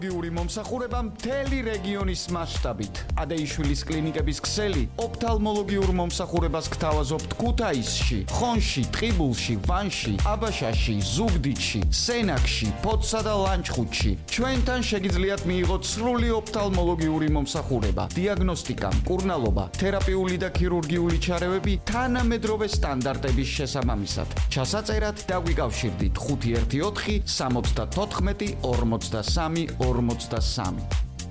გიური მომსახურება მთელი რეგიონის მასშტაბით. ადეიშვილის კლინიკების ქსელი ოფთალმოლოგიურ მომსახურებას გთავაზობთ ქუთაისში, ხონში, ტყიბულში, ვანში, აბაშაში, ზუგდიდში, სენაკში, ფოთსა და ლანჩხუთში. ჩვენთან შეგიძლიათ მიიღოთ სრული ოფთალმოლოგიური მომსახურება, დიაგნოსტიკა, მკურნალობა, თერაპიული და ქირურგიული ჩარევები თანამედროვე სტანდარტების შესაბამისად. ჩასაწერად დაგვიკავშირდით 514 74 43 43.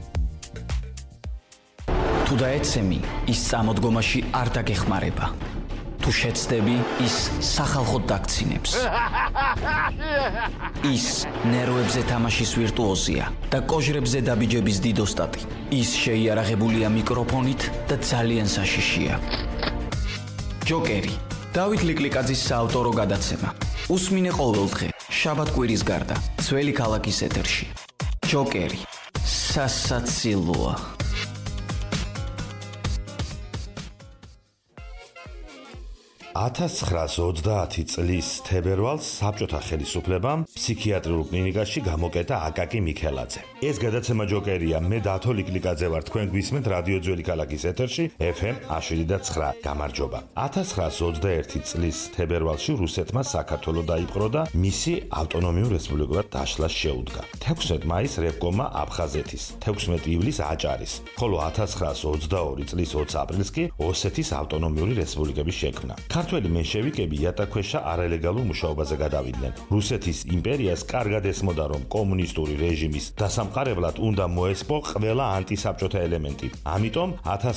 თუ დაეცემი, ის წამოდგომაში არ დაგეხმარება. თუ შეცდები, ის სახალხოდ დაგცინებს. ის ნერვებზე თამაშის ვირტუოზია და კოჟრებზე დაბიჯების დიდოსტატი. ის შეიარაღებულია მიკროფონით და ძალიან საშიშია. ჯოკერი, დავით ლიკლიკაძის საავტორო გადაცემა. უსმინე ყოველდღე, შაბათ-კვირის გარდა, ძველი ქალაქის ეთერში. ჯოკერი, სასაცილოა. $1920 წლის თებერვალს საბჭოთა ხელისუფლებამ ფსიქიატრიულ კლინიკაში გამოკეტა აკაკი მიქელაძე. ეს გადაცემა ჯოკერია, მე დათო ლიკლიკაძე ვარ, თქვენ გვისმენთ რადიო ძველი ქალაქის ეთერში FM 107.9. გამარჯობა. 1921 წლის თებერვალში რუსეთმა საქართველო დაიპყრო და მისი ავტონომიურ რესპუბლიკად დაშლას შეუდგა. 16 მაისს რევკომმა აფხაზეთის, 16 ივლისს აჭარის, ხოლო 1922 წლის 20 აპრილს კი ოსეთის ავტონომიური რესპუბლიკების შექმნა. ქართველი მენშევიკები იატაკქვეშა არალეგალურ მუშაობაზე გადავიდნენ. რუსეთის იმპერიას კარგად ესმოდა, რომ კომუნისტური რეჟიმის დასამყარებლად უნდა მოესპო ყველა ანტისაბჭოთა ელემენტი. ამიტომ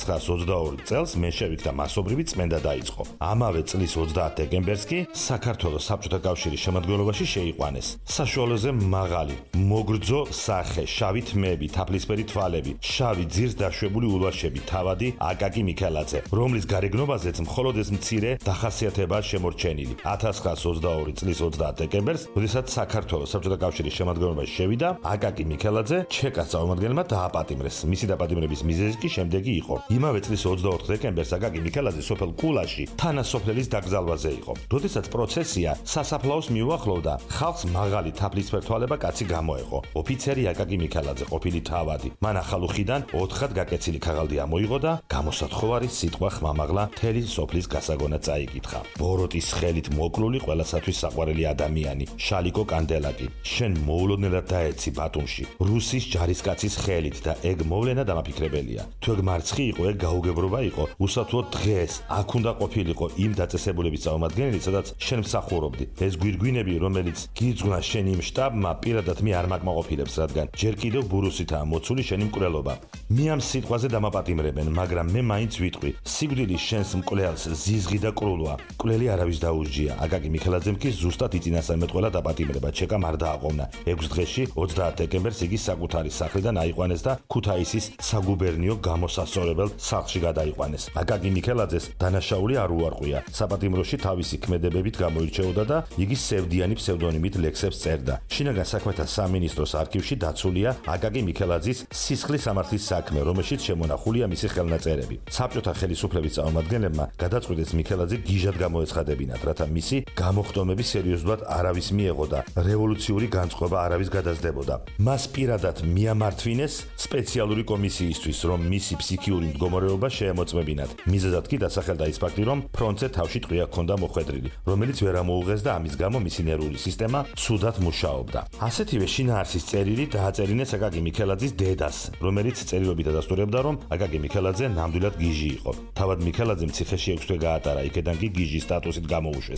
1922 წელს მენშევიკთა მასობრივი წმენდა დაიწყო. ამავე წლის 30 დეკემბერს კი საქართველოს საბჭოთა კავშირის შემადგენლობაში შეიყვანეს. საშუალოზე მაღალი, მოგრძო სახე, შავი თმები, თაფლისფერი თვალები, შავი ძირს დაშვებული ულვაშები, თავადი აკაკი მიქელაძე, რომლის გარეგნობაზეც მხოლოდ ეს მცირე დახასიათებაა შემორჩენილი. 1922 წლის 30 დეკემბერს, როდესაც საქართველოს საბჭოთა კავშირის შემადგენლობაში შევიდა, აკაკი მიქელაძე ჩეკას წარმომადგენელმა დააპატიმრეს. მისი დაპატიმრების მიზეზი კი შემდეგი იყო. იმავე წლის 24 დეკემბერს აკაკი მიქელაძე სოფელ კულაში თანასოფლელის დაკრძალვაზე იყო. როდესაც პროცესია სასაფლაოს მიუახლოვდა, ხალხს მაღალი თაფლისფერთვალება კაცი გამოეყო. ოფიცერი აკაკი მიქელაძე ყოფილი თავადი. მან ახალუხიდან 4-ხად გაკეცილი ქაღალდი ამოიღო და გამოსათხოვარი სიტყვა ხმამაღლა მთელი სოფლის გასაგონად წაიკითხა. ბოროტის ხელით მოკლული ყველასათვის საყვარელი ადამიანი, შალიკო კანდელაკი, შენ მოულოდნელად დაეცი ბათუმში, რუსის ჯარისკაცის ხელით და ეგ მოვლენა დამაფიქრებელია. თუ ეგ მარცხი იყო, ეგ გაუგებრობა იყო, უსათუოდ დღეს აქ უნდა ყოფილიყო იმ დაწესებულების წარმომადგენელი, სადაც შენ მსახურობდი. ეს გვირგვინები, რომელიც გიძღვნა შენ იმ შტაბმა, პირადად მე არ მაკმაყოფილებს, რადგან ჯერ კიდევ ბურუსითაა მოცული შენი მკვლელობა. მე ამ სიტყვაზე დამაპატიმრებენ, მაგრამ მე მაინც ვიტყვი, სიკვდილის შენს მკვლელს ზიზღი და კრულვა. მკვლელი არავის დაუსჯია. აკაკი მიქელაძემ კი ზუსტად იწინასწარმეტყველა დაპატიმრება, ჩეკამ არ დააყოვნა. 6 დღეში 30 დეკემბერს იგი საკუთარი სახლიდან აიყვანეს და ქუთაისის საგუბერნიო გამოსასწორებელ სახლში გადაიყვანეს. აკაკი მიქელაძეს დანაშაული არ უარყვია. საპატიმროში თავისი ქმედებებით გამოირჩეოდა და იგი სევდიანი ფსევდონიმით ლექსებს წერდა. შინაგან საქმეთა სამინისტროს არქივში დაცულია აკაკი მიქელაძის სისხლის სამართლის საქმე, რომელშიც შემონახულია მისი ხელნაწერები. საბჭოთა ხელისუფლების წარმომადგენლებმა გადაწყვიტეს მიქელაძე გიჟად გამოეცხადებინათ, რათა მისი გამოხდომები სერიოზულად არავის მიეღო და რევოლუციური განწყობა არავის გადაზდებოდა. მას პირადად მიამართვინეს სპეციალური კომისიისთვის, რომ მისი ფსიქიური მდგომარეობა შეემოწმებინათ. მიზეზად კი დასახელდა ის ფაქტი, რომ ფრონტზე თავში ტყვია ჰქონდა მოხვედრილი, რომელიც ვერ ამოუღეს და ამის გამო მისი ნერვული სისტემა ცუდად მუშაობდა. ასეთივე შინაარსის წერილი დააწერინეს აკაკი მიქელაძის დედას, რომელიც წერილობით ადასტურებდა, რომ აკაკი მიქელაძე ნამდვილად გიჟი იყო. თავად მიქელაძემ ციხეში 6 თვე გაატარა, იქედან კი გიჟის სტატუსით გამოუშვეს.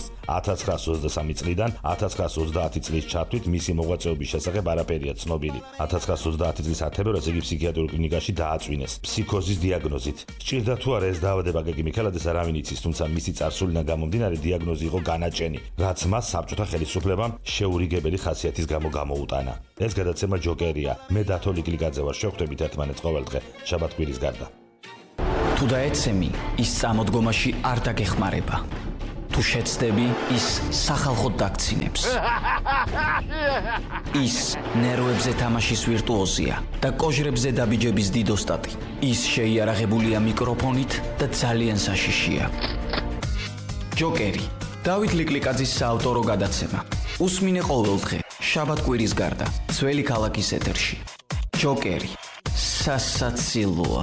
1923 წლიდან 1930 წლის ჩათვლით მისი მოღვაწეობის შესახებ არაფერია ცნობილი. 1930 წლის თებერვალს იგი ფსიქიატრიულ კლინიკაში დააწვინეს ფსიქოზის დიაგნოზით. სჭირდა თუ არა ეს დაავადება აკაკი მიქელაძეს არავინ იცის, თუმცა მისი წარსულიდან გამომდინარე დიაგნოზი იყო განაჭენი, რაც მას საბჭოთა ხელისუფლებამ შეურიგებელი ხასიათის გამო გამოუტანა. ეს გადაცემა ჯოკერია, მე დათო ლიკლიკაძე ვარ, შევხვდებით ერთმანეთს ყოველდღე შაბათ-კვირის გარდა. თუ დაეცემი, ის წამოდგომაში არ დაგეხმარება. თუ შეცდები, ის სახალხოდ დაგცინებს. ის ნერვებზე თამაშის ვირტუოზია და კოჟრებზე დაბიჯების დიდოსტატი. ის შეიარაღებულია მიკროფონით და ძალიან საშიშია. ჯოკერი, დავით ლიკლიკაძის საავტორო გადაცემა. უსმინე ყოველდღე, შაბათ-კვირის გარდა, ძველი ქალაქის ეთერში. ჯოკერი. სასაცილოა.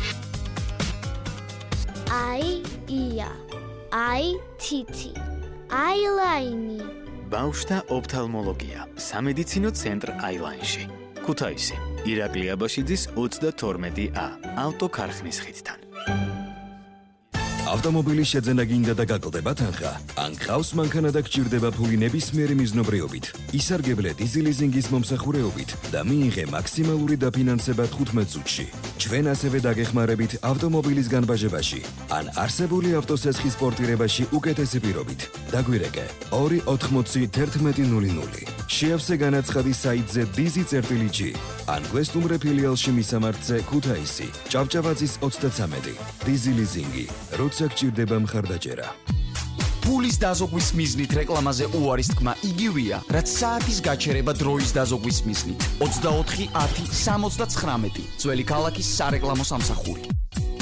ია. თითი. აილაინი. ბავშვთა ოფთალმოლოგია. სამედიცინო ცენტრ აილაინში. ქუთაისი. ირაკლი აბაშიძის 32A. ავტოქარხნის ხიდთან. ავტომობილის შეძენა გინდა და გაკლდება თანხა? ან გყავს მანქანა და გჭირდება ფული ნებისმიერი მიზნობრიობით? ისარგებლე დიზელიზინგის მომსახურეობით და მიიღე მაქსიმალური დაფინანსება 15 წუთში. ჩვენ ასევე დაგეხმარებით ავტომობილის განბაჟებაში ან არსებული ავტოსესხის პორტირებაში უკეთესი პირობით. დაგვირეკე 2801100. შეავსე განაცხადი საიტზე dizi.g ან გვესტუმრე ფილიალში მისამართზე ქუთაისი, ჭავჭავაძის 33. დიზელიზინგი. როცა გჭირდება მხარდაჭერა. ფულის დაზოგვის მიზნით რეკლამაზე უარის თქმა იგივეა, რაც საათის გაჩერება დროის დაზოგვის მიზნით. 24 10 79. ძველი ქალაქის სარეკლამო სამსახური.